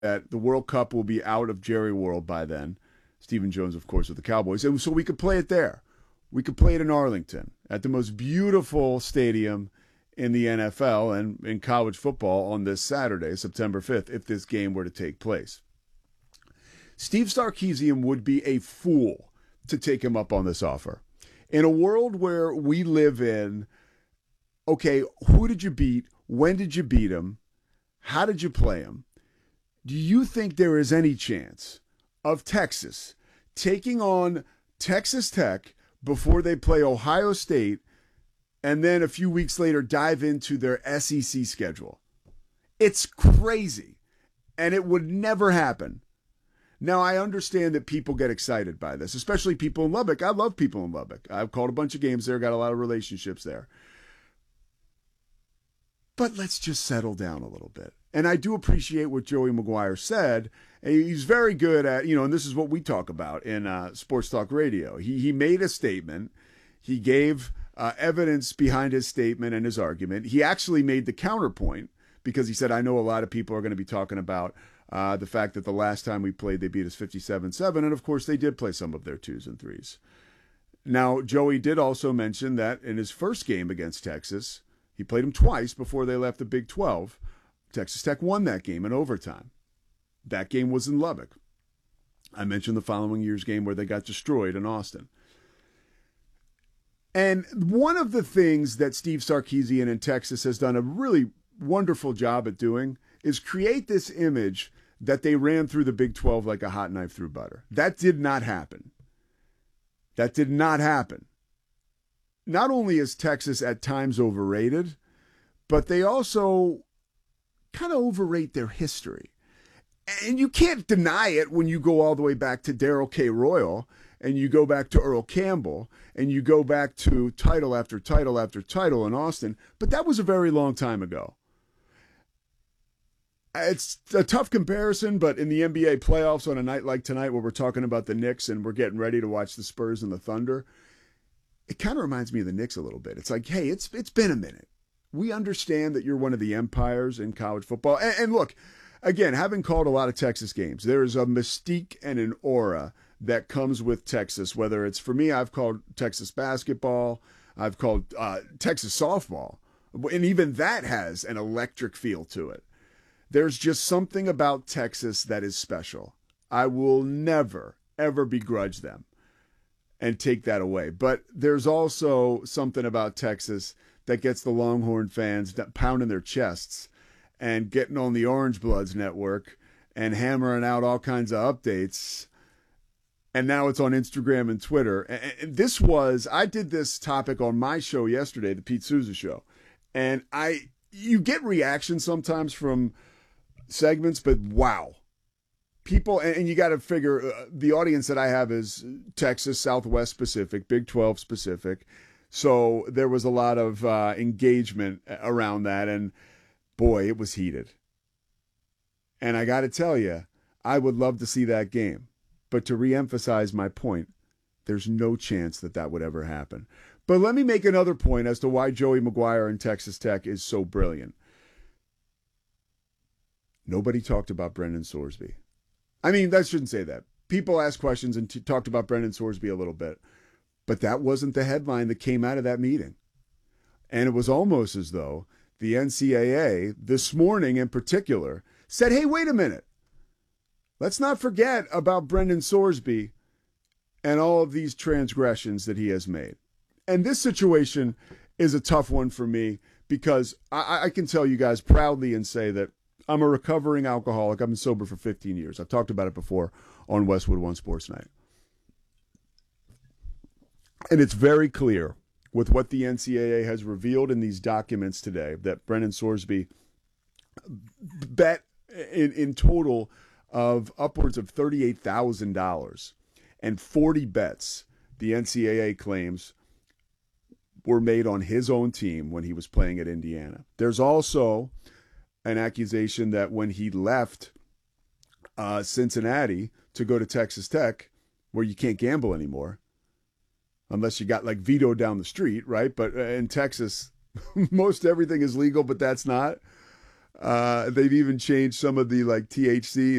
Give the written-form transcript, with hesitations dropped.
that the World Cup will be out of Jerry World by then. Stephen Jones, of course, with the Cowboys. And so we could play it there. We could play it in Arlington at the most beautiful stadium in the NFL and in college football on this Saturday, September 5th, if this game were to take place. Steve Sarkisian would be a fool to take him up on this offer. In a world where we live in, okay, who did you beat? When did you beat him? How did you play him? Do you think there is any chance of Texas taking on Texas Tech before they play Ohio State and then a few weeks later dive into their SEC schedule? It's crazy, and it would never happen. Now, I understand that people get excited by this, especially people in Lubbock. I love people in Lubbock. I've called a bunch of games there, got a lot of relationships there. But let's just settle down a little bit. And I do appreciate what Joey McGuire said. He's very good at, and this is what we talk about in Sports Talk Radio. He made a statement. He gave evidence behind his statement and his argument. He actually made the counterpoint because he said, I know a lot of people are going to be talking about the fact that the last time we played, they beat us 57-7. And, of course, they did play some of their 2s and 3s. Now, Joey did also mention that in his first game against Texas, he played them twice before they left the Big 12. Texas Tech won that game in overtime. That game was in Lubbock. I mentioned the following year's game where they got destroyed in Austin. And one of the things that Steve Sarkisian in Texas has done a really wonderful job at doing is create this image that they ran through the Big 12 like a hot knife through butter. That did not happen. That did not happen. Not only is Texas at times overrated, but they also kind of overrate their history. And you can't deny it when you go all the way back to Darrell K. Royal and you go back to Earl Campbell and you go back to title after title after title in Austin. But that was a very long time ago. It's a tough comparison, but in the NBA playoffs on a night like tonight where we're talking about the Knicks and we're getting ready to watch the Spurs and the Thunder, it kind of reminds me of the Knicks a little bit. It's like, hey, it's been a minute. We understand that you're one of the empires in college football. And look, again, having called a lot of Texas games, there's a mystique and an aura that comes with Texas, whether it's, for me, I've called Texas basketball, I've called Texas softball, and even that has an electric feel to it. There's just something about Texas that is special. I will never, ever begrudge them and take that away. But there's also something about Texas that gets the Longhorn fans pounding their chests and getting on the Orange Bloods network and hammering out all kinds of updates. And now it's on Instagram and Twitter. And I did this topic on my show yesterday, the Pete Souza Show. And you get reactions sometimes from segments, but wow. People, and you got to figure the audience that I have is Texas, Southwest specific, Big 12 specific. So there was a lot of engagement around that. And boy, it was heated. And I got to tell you, I would love to see that game. But to reemphasize my point, there's no chance that that would ever happen. But let me make another point as to why Joey McGuire and Texas Tech is so brilliant. Nobody talked about Brendan Sorsby. I mean, I shouldn't say that. People asked questions and talked about Brendan Sorsby a little bit. But that wasn't the headline that came out of that meeting. And it was almost as though the NCAA, this morning in particular, said, hey, wait a minute. Let's not forget about Brendan Sorsby and all of these transgressions that he has made. And this situation is a tough one for me because I can tell you guys proudly and say that I'm a recovering alcoholic. I've been sober for 15 years. I've talked about it before on Westwood One Sports Night. And it's very clear with what the NCAA has revealed in these documents today that Brendan Sorsby bet in total of upwards of $38,000 and 40 bets the NCAA claims were made on his own team when he was playing at Indiana. There's also an accusation that when he left Cincinnati to go to Texas Tech, where you can't gamble anymore, unless you got like Vito down the street, right? But in Texas, most everything is legal, but that's not. They've even changed some of the like THC